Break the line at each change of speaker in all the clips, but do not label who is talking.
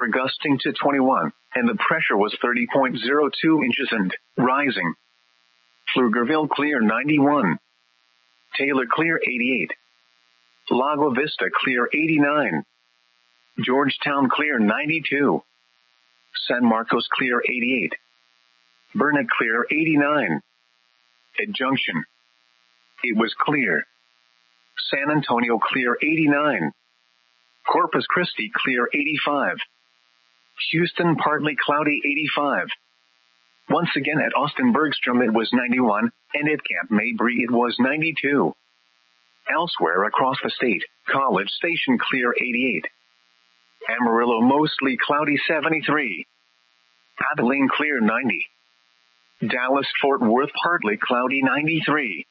gusting to 21, and the pressure was 30.02 inches and rising. Pflugerville clear 91. Taylor clear 88. Lago Vista clear 89. Georgetown clear 92. San Marcos clear 88. Burnet clear 89. At Junction, it was clear. San Antonio clear 89. Corpus Christi clear 85. Houston partly cloudy 85. Once again at Austin Bergstrom it was 91, and at Camp Mabry it was 92. Elsewhere across the state, College Station clear 88. Amarillo mostly cloudy 73. Abilene clear 90. Dallas-Fort Worth partly cloudy 93.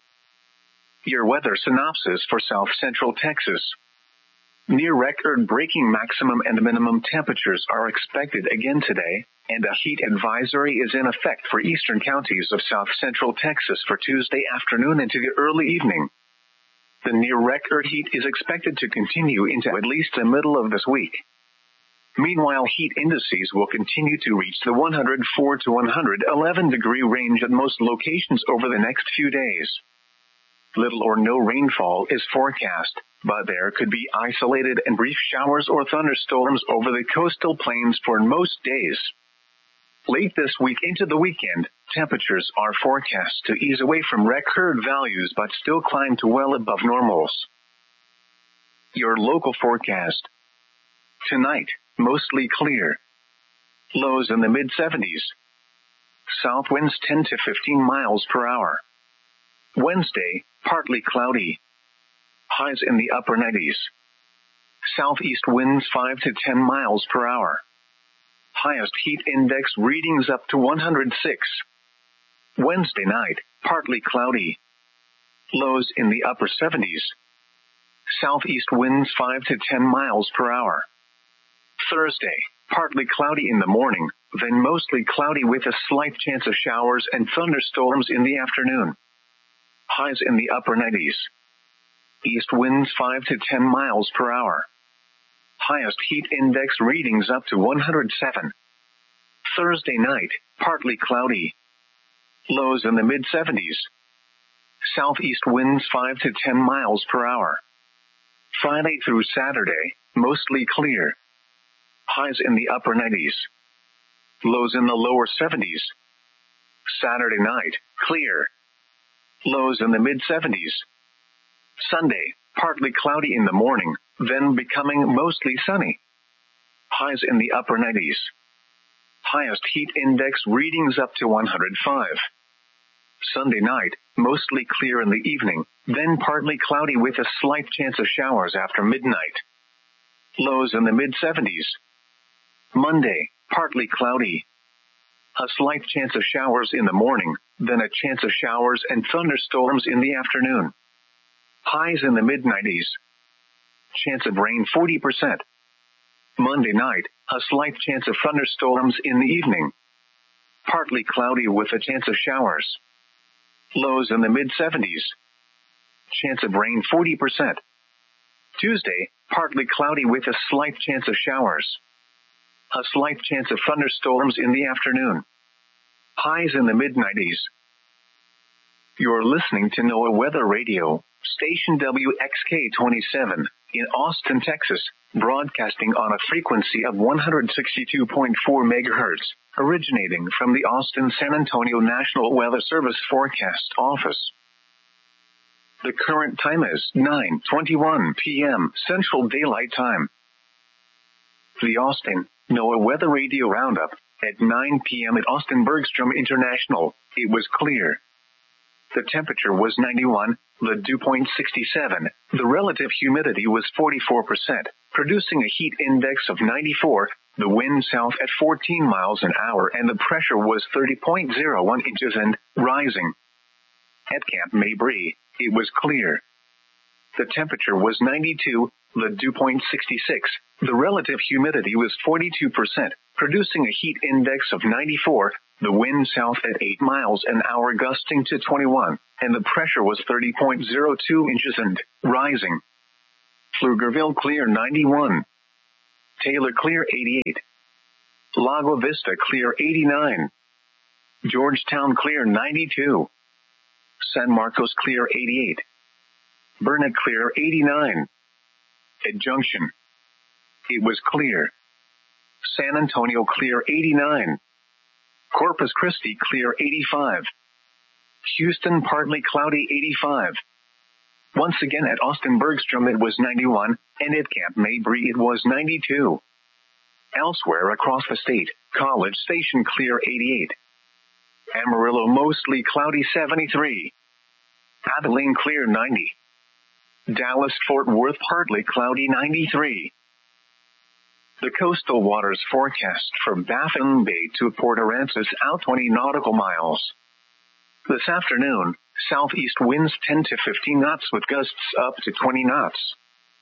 Your weather synopsis for South Central Texas. Near record-breaking maximum and minimum temperatures are expected again today, and a heat advisory is in effect for eastern counties of South Central Texas for Tuesday afternoon into the early evening. The near-record heat is expected to continue into at least the middle of this week. Meanwhile, heat indices will continue to reach the 104 to 111 degree range at most locations over the next few days. Little or no rainfall is forecast, but there could be isolated and brief showers or thunderstorms over the coastal plains for most days. Late this week into the weekend, temperatures are forecast to ease away from record values but still climb to well above normals. Your local forecast. Tonight, mostly clear. Lows in the mid-70s. South winds 10 to 15 miles per hour. Wednesday, partly cloudy. Highs in the upper 90s. Southeast winds 5 to 10 miles per hour. Highest heat index readings up to 106. Wednesday night, partly cloudy. Lows in the upper 70s. Southeast winds 5 to 10 miles per hour. Thursday, partly cloudy in the morning, then mostly cloudy with a slight chance of showers and thunderstorms in the afternoon. Highs in the upper 90s. East winds 5 to 10 miles per hour. Highest heat index readings up to 107. Thursday night, partly cloudy. Lows in the mid-70s. Southeast winds 5 to 10 miles per hour. Friday through Saturday, mostly clear. Highs in the upper 90s. Lows in the lower 70s. Saturday night, clear. Lows in the mid-70s. Sunday, partly cloudy in the morning, then becoming mostly sunny. Highs in the upper 90s. Highest heat index readings up to 105. Sunday night, mostly clear in the evening, then partly cloudy with a slight chance of showers after midnight. Lows in the mid-70s. Monday, partly cloudy. A slight chance of showers in the morning, then a chance of showers and thunderstorms in the afternoon. Highs in the mid-90s. Chance of rain 40%. Monday night, a slight chance of thunderstorms in the evening. Partly cloudy with a chance of showers. Lows in the mid-70s. Chance of rain 40%. Tuesday, partly cloudy with a slight chance of showers. A slight chance of thunderstorms in the afternoon. Highs in the mid-90s. You're listening to NOAA Weather Radio, station WXK-27, in Austin, Texas, broadcasting on a frequency of 162.4 MHz, originating from the Austin-San Antonio National Weather Service Forecast Office. The current time is 9:21 p.m. Central Daylight Time. The Austin NOAA Weather Radio Roundup at 9 p.m. at Austin Bergstrom International. It was clear. The temperature was 91, the dew point 67, the relative humidity was 44%, producing a heat index of 94, the wind south at 14 miles an hour, and the pressure was 30.01 inches and rising. At Camp Mabry, it was clear. The temperature was 92, the dew point 66, the relative humidity was 42%, producing a heat index of 94, the wind south at 8 miles an hour gusting to 21, and the pressure was 30.02 inches and rising. Pflugerville clear 91. Taylor clear 88. Lago Vista clear 89. Georgetown clear 92. San Marcos clear 88. Burnet clear 89. At Junction, it was clear. San Antonio clear 89. Corpus Christi clear 85. Houston partly cloudy 85. Once again at Austin Bergstrom it was 91, and at Camp Mabry it was 92. Elsewhere across the state, College Station clear 88. Amarillo mostly cloudy 73. Abilene clear 90. Dallas-Fort Worth partly cloudy 93. The coastal waters forecast from Baffin Bay to Port Aransas out 20 nautical miles. This afternoon, southeast winds 10 to 15 knots with gusts up to 20 knots.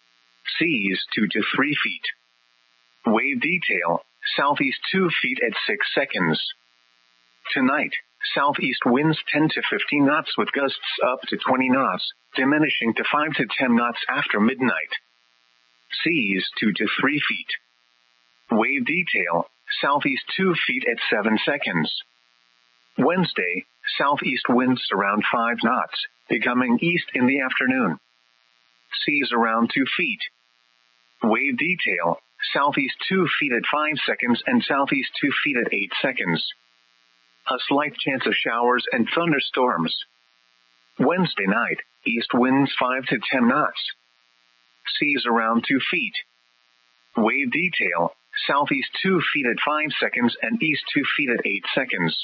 Seas 2 to 3 feet. Wave detail, southeast 2 feet at 6 seconds. Tonight, southeast winds 10 to 15 knots with gusts up to 20 knots, diminishing to 5 to 10 knots after midnight. Seas 2 to 3 feet. Wave detail, southeast 2 feet at 7 seconds. Wednesday, southeast winds around 5 knots, becoming east in the afternoon. Seas around 2 feet. Wave detail, southeast 2 feet at 5 seconds and southeast 2 feet at 8 seconds. A slight chance of showers and thunderstorms. Wednesday night, east winds 5 to 10 knots. Seas around 2 feet. Wave detail, southeast 2 feet at 5 seconds and east 2 feet at 8 seconds.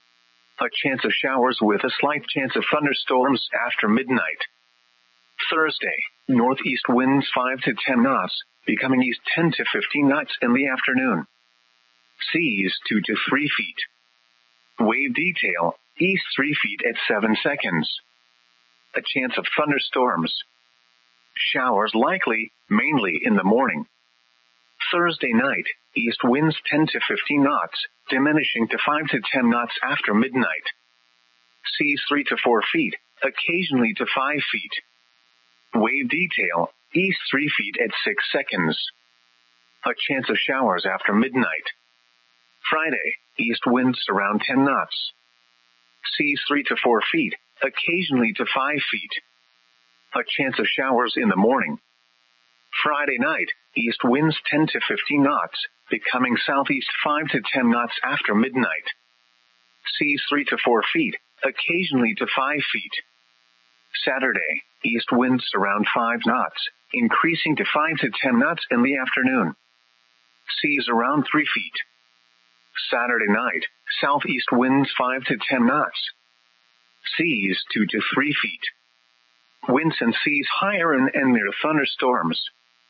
A chance of showers with a slight chance of thunderstorms after midnight. Thursday, northeast winds 5 to 10 knots, becoming east 10 to 15 knots in the afternoon. Seas 2 to 3 feet. Wave detail, east 3 feet at 7 seconds. A chance of thunderstorms. Showers likely, mainly in the morning. Thursday night, east winds 10 to 15 knots, diminishing to 5 to 10 knots after midnight. Seas 3 to 4 feet, occasionally to 5 feet. Wave detail, east 3 feet at 6 seconds. A chance of showers after midnight. Friday, east winds around 10 knots. Seas 3 to 4 feet, occasionally to 5 feet. A chance of showers in the morning. Friday night, east winds 10 to 15 knots, becoming southeast 5 to 10 knots after midnight. Seas 3 to 4 feet, occasionally to 5 feet. Saturday, east winds around 5 knots, increasing to 5 to 10 knots in the afternoon. Seas around 3 feet. Saturday night, southeast winds 5 to 10 knots. Seas 2 to 3 feet. Winds and seas higher and near thunderstorms.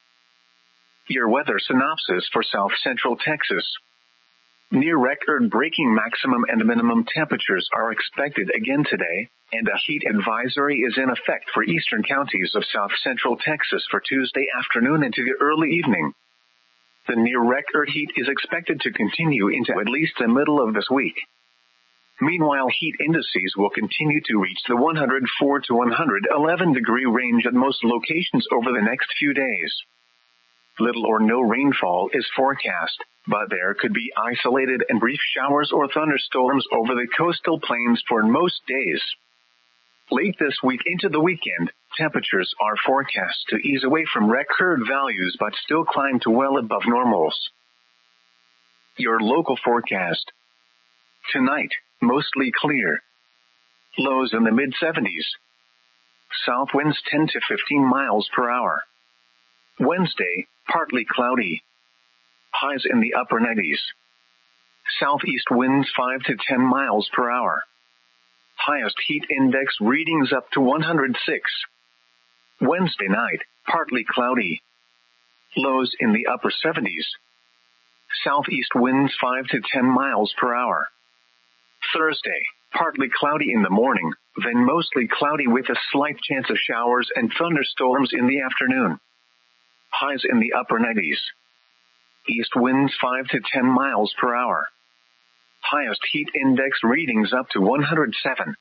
Your weather synopsis for South Central Texas. Near record-breaking maximum and minimum temperatures are expected again today, and a heat advisory is in effect for eastern counties of South Central Texas for Tuesday afternoon into the early evening. The near-record heat is expected to continue into at least the middle of this week. Meanwhile, heat indices will continue to reach the 104 to 111 degree range at most locations over the next few days. Little or no rainfall is forecast, but there could be isolated and brief showers or thunderstorms over the coastal plains for most days. Late this week into the weekend, temperatures are forecast to ease away from record values but still climb to well above normals. Your local forecast. Tonight, mostly clear. Lows in the mid-70s. South winds 10 to 15 miles per hour. Wednesday, partly cloudy. Highs in the upper 90s. Southeast winds 5 to 10 miles per hour. Highest heat index readings up to 106. Wednesday night, partly cloudy. Lows in the upper 70s. Southeast winds 5 to 10 miles per hour. Thursday, partly cloudy in the morning, then mostly cloudy with a slight chance of showers and thunderstorms in the afternoon. Highs in the upper 90s. East winds 5 to 10 miles per hour. Highest heat index readings up to 107.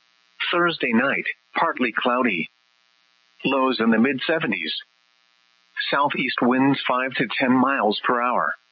Thursday night, partly cloudy. Lows in the mid-70s. Southeast winds 5 to 10 miles per hour.